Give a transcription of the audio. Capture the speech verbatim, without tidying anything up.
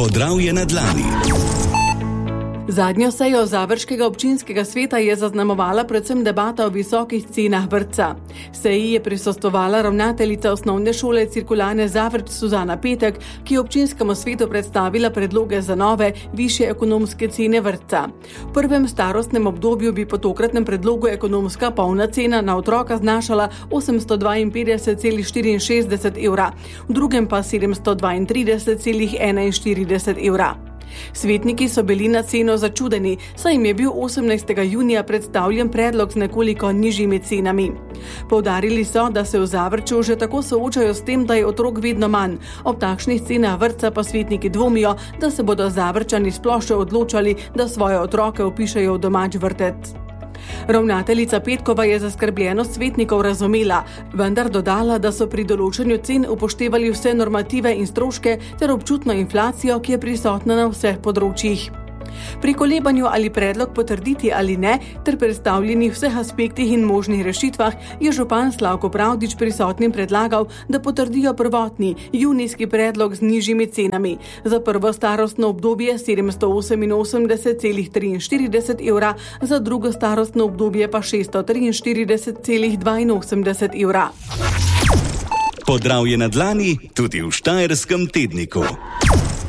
Podravje na dlani. Zadnjo sejo Završkega občinskega sveta je zaznamovala predvsem debata o visokih cenah vrtca. Seji je prisostvovala ravnateljica osnovne šole Cirkulane Zavrč Suzana Petek, ki je občinskemu svetu predstavila predloge za nove, višje ekonomske cene vrtca. V prvem starostnem obdobju bi po tokratnem predlogu ekonomska polna cena na otroka znašala osemsto dvainpetdeset celih štiriinšestdeset evra, v drugem pa sedemsto dvaintrideset celih enainštirideset evra. Svetniki so bili na ceno začudeni, saj jim je bil osemnajstega junija predstavljen predlog z nekoliko nižjimi cenami. Poudarili so, da se v Zavrču že tako soočajo s tem, da je otrok vedno manj. Ob takšnih cenah vrtca pa svetniki dvomijo, da se bodo Zavrčani sploh še odločali, da svoje otroke vpišejo v domač vrtec. Ravnateljica Petkova je zaskrbljenost svetnikov razumela, vendar dodala, da so pri določanju cen upoštevali vse normative in stroške ter občutno inflacijo, ki je prisotna na vseh področjih. Pri kolebanju ali predlog potrditi ali ne ter predstavljenih vseh aspektih in možnih rešitvah je župan Slavko Pravdič prisotnim predlagal, da potrdijo prvotni junijski predlog z nižjimi cenami. Za prvo starostno obdobje sedemsto oseminosemdeset celih triinštirideset evra, za drugo starostno obdobje pa šeststo triinštirideset celih dvainosemdeset evra. Podravje na dlani tudi v Štajerskem tedniku.